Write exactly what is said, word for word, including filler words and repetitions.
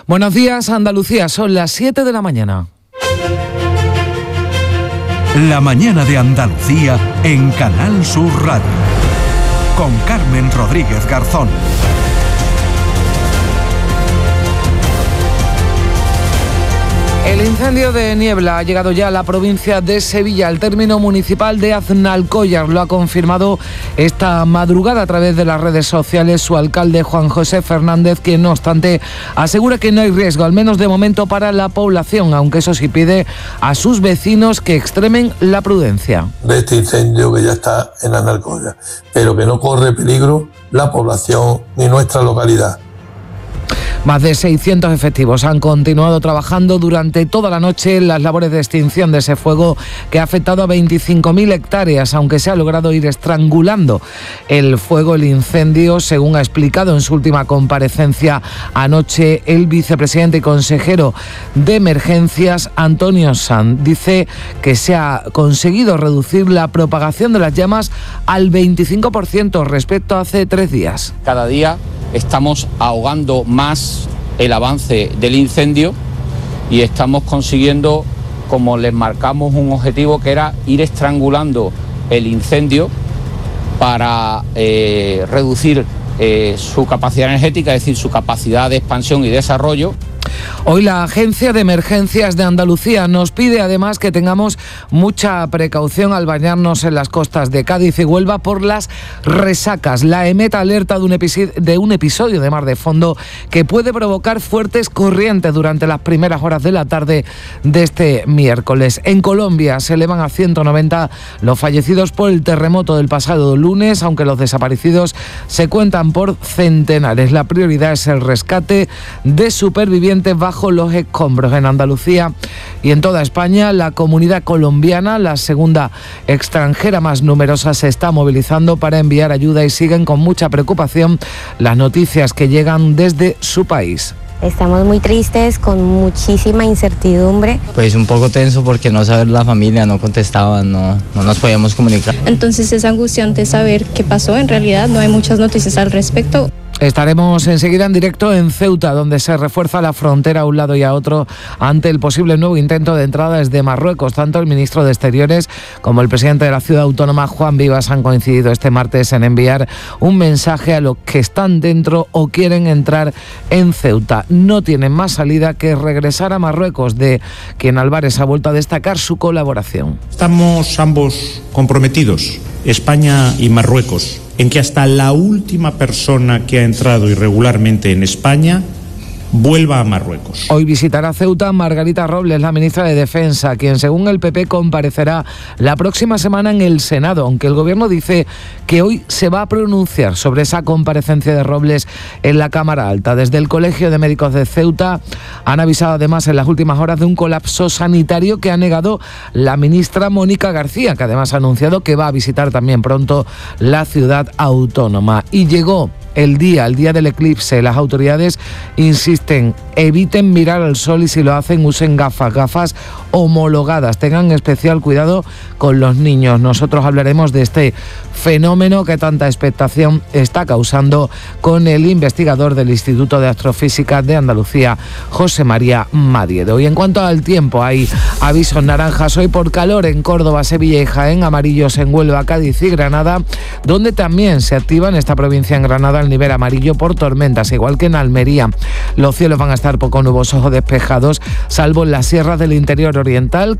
Buenos días, Andalucía, son las siete de la mañana. La mañana de Andalucía en Canal Sur Radio, con Carmen Rodríguez Garzón. El incendio de Niebla ha llegado ya a la provincia de Sevilla. El término municipal de Aznalcóllar lo ha confirmado esta madrugada a través de las redes sociales su alcalde Juan José Fernández, quien no obstante asegura que no hay riesgo, al menos de momento, para la población, aunque eso sí pide a sus vecinos que extremen la prudencia. De este incendio que ya está en Aznalcóllar, pero que no corre peligro la población ni nuestra localidad. Más de seiscientos efectivos han continuado trabajando durante toda la noche en las labores de extinción de ese fuego que ha afectado a veinticinco mil hectáreas, aunque se ha logrado ir estrangulando el fuego, el incendio, según ha explicado en su última comparecencia anoche el vicepresidente y consejero de Emergencias, Antonio Sanz. Dice que se ha conseguido reducir la propagación de las llamas al veinticinco por ciento respecto a hace tres días. Cada día estamos ahogando más el avance del incendio y estamos consiguiendo, como les marcamos, un objetivo que era ir estrangulando el incendio para eh, reducir eh, su capacidad energética, es decir, su capacidad de expansión y desarrollo. Hoy la Agencia de Emergencias de Andalucía nos pide además que tengamos mucha precaución al bañarnos en las costas de Cádiz y Huelva por las resacas. La EMET alerta de un, episodio, de un episodio de mar de fondo que puede provocar fuertes corrientes durante las primeras horas de la tarde de este miércoles. En Colombia se elevan a ciento noventa los fallecidos por el terremoto del pasado lunes, aunque los desaparecidos se cuentan por centenares. La prioridad es el rescate de supervivientes bajo los escombros. En Andalucía y en toda España, la comunidad colombiana, la segunda extranjera más numerosa, se está movilizando para enviar ayuda y siguen con mucha preocupación las noticias que llegan desde su país. Estamos muy tristes, con muchísima incertidumbre. Pues un poco tenso porque no saber la familia, no contestaban, no, no nos podíamos comunicar. Entonces es angustiante saber qué pasó, en realidad no hay muchas noticias al respecto. Estaremos enseguida en directo en Ceuta, donde se refuerza la frontera a un lado y a otro ante el posible nuevo intento de entrada desde Marruecos. Tanto el ministro de Exteriores como el presidente de la ciudad autónoma, Juan Vivas, han coincidido este martes en enviar un mensaje a los que están dentro o quieren entrar en Ceuta. No tienen más salida que regresar a Marruecos, de quien Álvarez ha vuelto a destacar su colaboración. Estamos ambos comprometidos, España y Marruecos, en que hasta la última persona que ha entrado irregularmente en España vuelva a Marruecos. Hoy visitará Ceuta Margarita Robles, la ministra de Defensa, quien según el P P comparecerá la próxima semana en el Senado, aunque el Gobierno dice que hoy se va a pronunciar sobre esa comparecencia de Robles en la Cámara Alta. Desde el Colegio de Médicos de Ceuta han avisado además en las últimas horas de un colapso sanitario que ha negado la ministra Mónica García, que además ha anunciado que va a visitar también pronto la ciudad autónoma. Y llegó el día, el día del eclipse. Las autoridades insisten, eviten mirar al sol y si lo hacen usen gafas, gafas homologadas. Tengan especial cuidado con los niños. Nosotros hablaremos de este fenómeno que tanta expectación está causando con el investigador del Instituto de Astrofísica de Andalucía, José María Madiedo. Y en cuanto al tiempo, hay avisos naranjas hoy por calor en Córdoba, Sevilla y Jaén, amarillos en Huelva, Cádiz y Granada, donde también se activa en esta provincia, en Granada, el nivel amarillo por tormentas, igual que en Almería. Los cielos van a estar poco nubosos o despejados, salvo en las sierras del interior oriental,